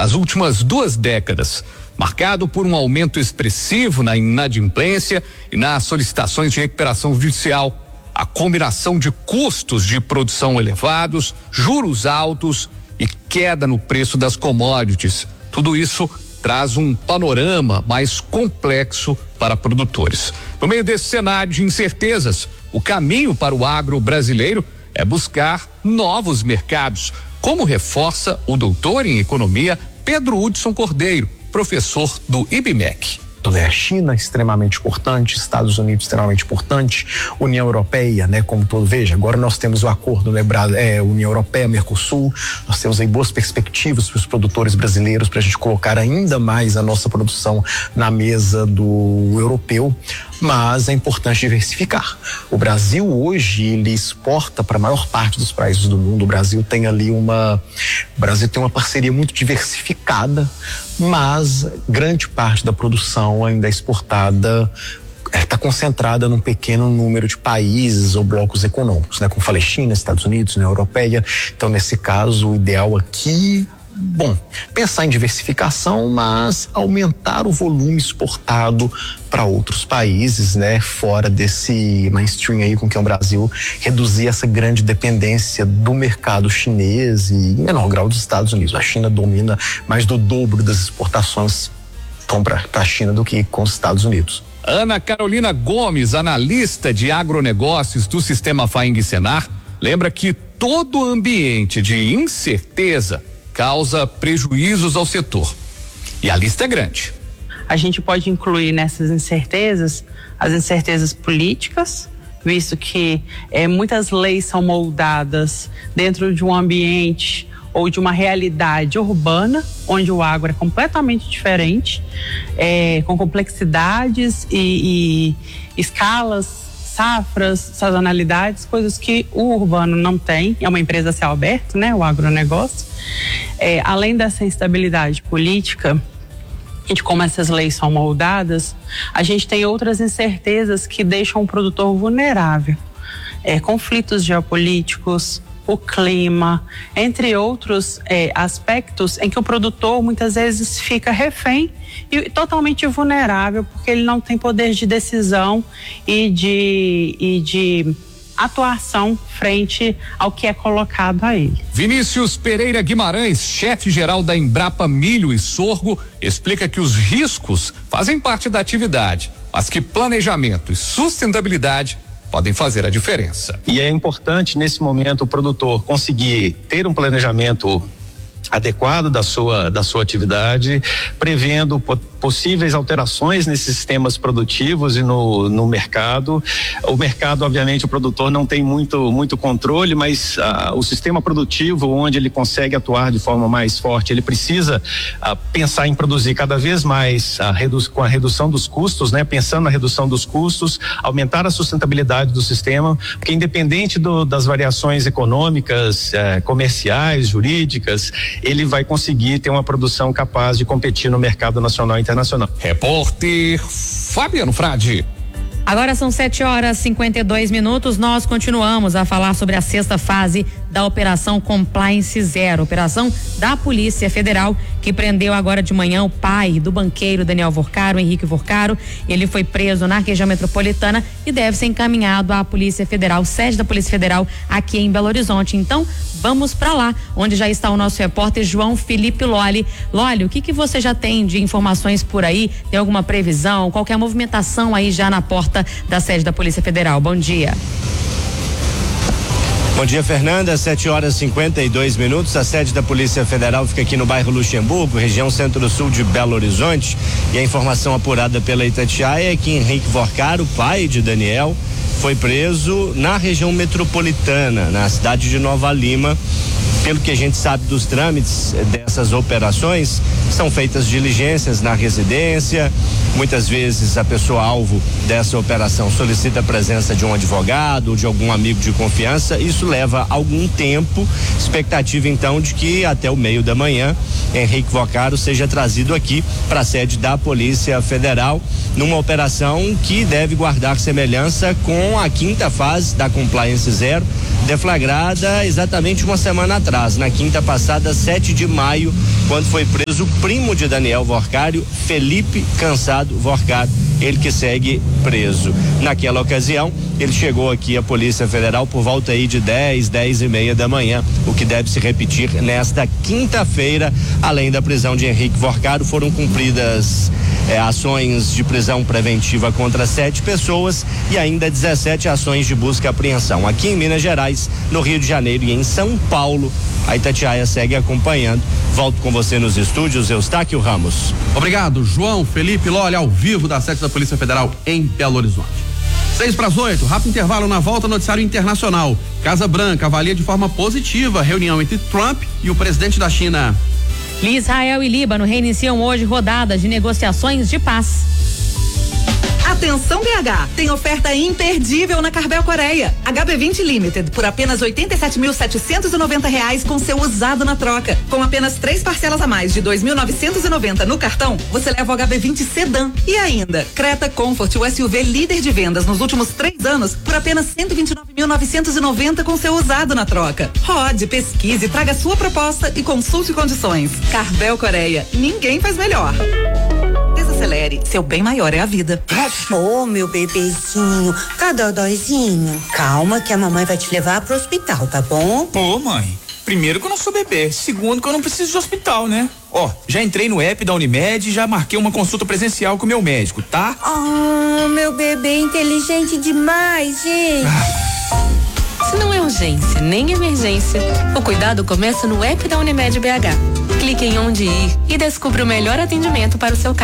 das últimas 2 décadas, marcado por um aumento expressivo na inadimplência e nas solicitações de recuperação judicial. A combinação de custos de produção elevados, juros altos e queda no preço das commodities. Tudo isso traz um panorama mais complexo para produtores. No meio desse cenário de incertezas, o caminho para o agro brasileiro é buscar novos mercados, como reforça o doutor em economia Pedro Hudson Cordeiro, professor do IBMEC. A China extremamente importante, Estados Unidos extremamente importante, União Europeia, né, como todo, veja, agora nós temos o acordo, né, União Europeia, Mercosul, nós temos aí boas perspectivas para os produtores brasileiros para a gente colocar ainda mais a nossa produção na mesa do europeu, mas é importante diversificar. O Brasil hoje, ele exporta para a maior parte dos países do mundo. O Brasil tem uma parceria muito diversificada, mas grande parte da produção ainda é exportada, está concentrada num pequeno número de países ou blocos econômicos, né? Como falei, China, Estados Unidos, União Europeia. Então, nesse caso, o ideal aqui, pensar em diversificação, mas aumentar o volume exportado para outros países, né? Fora desse mainstream aí com que o Brasil reduzir essa grande dependência do mercado chinês e em menor grau dos Estados Unidos. A China domina mais do dobro das exportações para a China do que com os Estados Unidos. Ana Carolina Gomes, analista de agronegócios do Sistema FAENG Senar, lembra que todo ambiente de incerteza causa prejuízos ao setor. E a lista é grande. A gente pode incluir nessas incertezas as incertezas políticas, visto que muitas leis são moldadas dentro de um ambiente ou de uma realidade urbana, onde o agro é completamente diferente, com complexidades e escalas, safras, sazonalidades, coisas que o urbano não tem. É uma empresa a céu aberto, né? O agronegócio. Além dessa instabilidade política, de como essas leis são moldadas, a gente tem outras incertezas que deixam o produtor vulnerável. Conflitos geopolíticos, o clima, entre outros aspectos em que o produtor muitas vezes fica refém e totalmente vulnerável, porque ele não tem poder de decisão e de atuação frente ao que é colocado a ele. Vinícius Pereira Guimarães, chefe-geral da Embrapa Milho e Sorgo, explica que os riscos fazem parte da atividade, mas que planejamento e sustentabilidade podem fazer a diferença. E é importante nesse momento o produtor conseguir ter um planejamento adequado da sua atividade, prevendo possíveis alterações nesses sistemas produtivos e no mercado. O mercado, obviamente, o produtor não tem muito controle, mas o sistema produtivo, onde ele consegue atuar de forma mais forte, ele precisa pensar em produzir cada vez mais com a redução dos custos, né? Pensando na redução dos custos, aumentar a sustentabilidade do sistema, porque independente das variações econômicas, comerciais, jurídicas, ele vai conseguir ter uma produção capaz de competir no mercado nacional e internacional. Repórter Fabiano Frade. Agora são 7h52. Nós continuamos a falar sobre a 6ª fase da Operação Compliance Zero, operação da Polícia Federal, que prendeu agora de manhã o pai do banqueiro Daniel Vorcaro, Henrique Vorcaro. Ele foi preso na região metropolitana e deve ser encaminhado à Polícia Federal, sede da Polícia Federal aqui em Belo Horizonte. Então, vamos para lá, onde já está o nosso repórter João Felipe Lolli. Lolli, o que você já tem de informações por aí? Tem alguma previsão? Qual que é a movimentação aí já na porta da sede da Polícia Federal? Bom dia. Bom dia, Fernanda. 7h52. A sede da Polícia Federal fica aqui no bairro Luxemburgo, região centro-sul de Belo Horizonte. E a informação apurada pela Itatiaia é que Henrique Vorcaro, pai de Daniel, foi preso na região metropolitana, na cidade de Nova Lima. Pelo que a gente sabe dos trâmites dessas operações, são feitas diligências na residência. Muitas vezes a pessoa alvo dessa operação solicita a presença de um advogado ou de algum amigo de confiança. Isso leva algum tempo. Expectativa então de que até o meio da manhã Henrique Vorcaro seja trazido aqui para a sede da Polícia Federal, numa operação que deve guardar semelhança com a 5ª fase da Compliance Zero, deflagrada exatamente uma semana atrás, na quinta passada, 7 de maio, quando foi preso o primo de Daniel Vorcário, Felipe Cansado Vorcário, ele que segue preso. Naquela ocasião, ele chegou aqui à Polícia Federal por volta aí de 10h30 da manhã, o que deve se repetir nesta quinta-feira. Além da prisão de Henrique Vorcário, foram cumpridas ações de prisão preventiva contra 7 pessoas e ainda 17 ações de busca e apreensão aqui em Minas Gerais, no Rio de Janeiro e em São Paulo. A Itatiaia segue acompanhando. Volto com você nos estúdios, Eustáquio Ramos. Obrigado, João Felipe Lolli, ao vivo da sede da Polícia Federal em Belo Horizonte. 6:08, rápido intervalo. Na volta, noticiário internacional. Casa Branca avalia de forma positiva a reunião entre Trump e o presidente da China. Israel e Líbano reiniciam hoje rodadas de negociações de paz. Atenção BH, tem oferta imperdível na Carbel Coreia. HB20 Limited por apenas R$87.790 com seu usado na troca. Com apenas 3 parcelas a mais de R$2.990 no cartão, você leva o HB20 Sedan. E ainda, Creta Comfort, o SUV líder de vendas nos últimos 3 anos, por apenas R$129.990 com seu usado na troca. Rode, pesquise, traga sua proposta e consulte condições. Carbel Coreia, ninguém faz melhor. Desacelere, seu bem maior é a vida. Ô, meu bebezinho, tá dodóizinho? Calma que a mamãe vai te levar pro hospital, tá bom? Ô, mãe, primeiro que eu não sou bebê, segundo que eu não preciso de hospital, né? Ó, já entrei no app da Unimed e já marquei uma consulta presencial com o meu médico, tá? Oh, meu bebê inteligente demais, gente. Se não é urgência nem emergência, o cuidado começa no app da Unimed BH. Clique em onde ir e descubra o melhor atendimento para o seu caso.